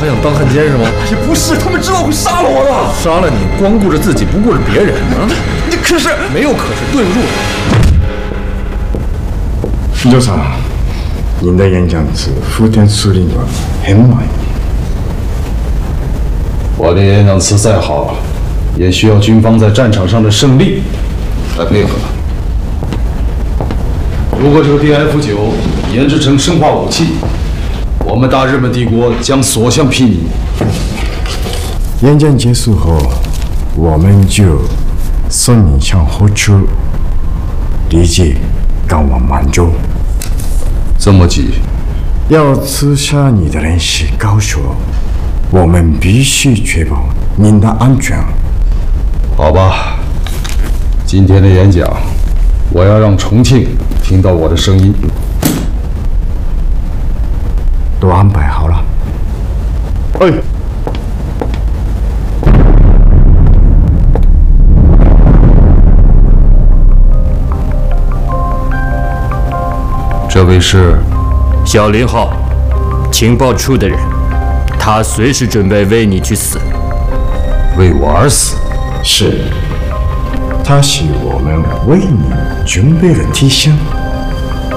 想当汉奸是吗？ 也不是，他们知道会杀了我的。 杀了你，光顾着自己，不顾着别人啊！ 你可是没有可是，对不住。 金州长，您的演讲词福田司令官很满意。 我的演讲词再好，也需要军方在战场上的胜利来配合。如果这个 DF9研制成生化武器，我们大日本帝国将所向披靡。 演讲结束后，我们就送你向后出，立即赶往满洲。 这么急？ 要刺杀你的人是高手，我们必须确保您的安全。 好吧，今天的演讲，我要让重庆听到我的声音。 都安排好了。哎。 这位是小林浩，情报处的人，他随时准备为你去死。 为我而死？ 是，他是我们为你准备的提醒。